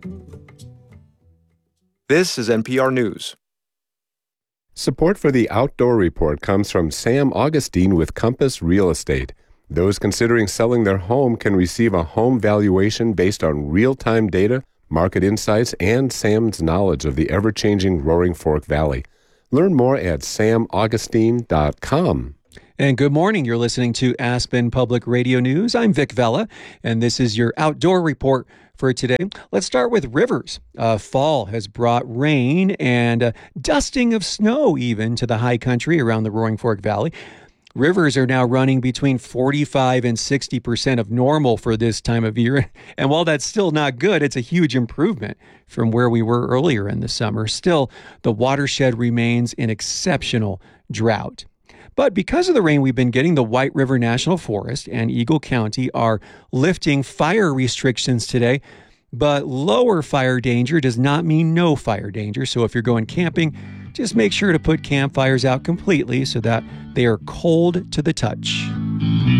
This is NPR News. Support for the Outdoor Report comes from Sam Augustine with Compass Real Estate. Those considering selling their home can receive a home valuation based on real-time data, market insights, and Sam's knowledge of the ever-changing Roaring Fork Valley. Learn more at samaugustine.com. And good morning. You're listening to Aspen Public Radio News. I'm Vic Vella, and this is your Outdoor Report for today. Let's start with rivers. Fall has brought rain and dusting of snow even to the high country around the Roaring Fork Valley. Rivers are now running between 45 and 60% of normal for this time of year. And while that's still not good, it's a huge improvement from where we were earlier in the summer. Still, the watershed remains in exceptional drought. But because of the rain we've been getting, the White River National Forest and Eagle County are lifting fire restrictions today. But lower fire danger does not mean no fire danger. So if you're going camping, just make sure to put campfires out completely so that they are cold to the touch.